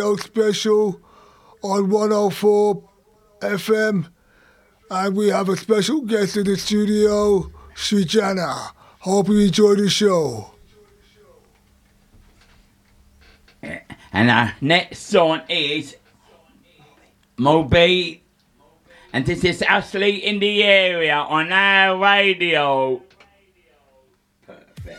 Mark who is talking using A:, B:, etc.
A: special on 104 FM, and we have a special guest in the studio, Srijana. Hope you enjoy the show.
B: And our next song is Moby, and this is Ashley in the Area on our radio.